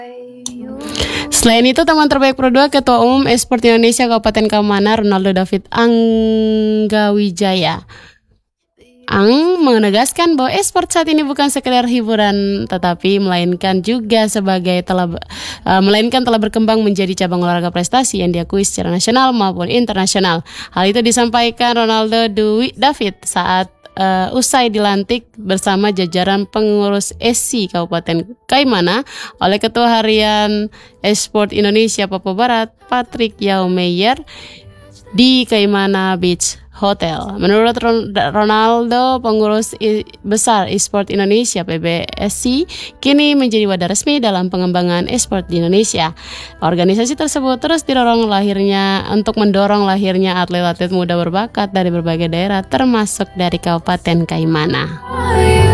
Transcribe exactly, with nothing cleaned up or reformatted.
Selain itu, teman terbaik Pro dua Ketua Umum Esport Indonesia Kabupaten Kaimana Ronaldo David Anggawijaya Ang menegaskan bahwa esport saat ini bukan sekedar hiburan, tetapi melainkan juga sebagai telah uh, melainkan telah berkembang menjadi cabang olahraga prestasi yang diakui secara nasional maupun internasional. Hal itu disampaikan Ronaldo Dwi David saat uh, usai dilantik bersama jajaran pengurus E S I Kabupaten Kaimana oleh Ketua Harian Esport Indonesia Papua Barat Patrick Yao Meyer di Kaimana Beach Hotel. Menurut Ronaldo, pengurus besar Esport Indonesia P B S I kini menjadi wadah resmi dalam pengembangan esport di Indonesia. Organisasi tersebut terus didorong lahirnya untuk mendorong lahirnya atlet-atlet muda berbakat dari berbagai daerah termasuk dari Kabupaten Kaimana.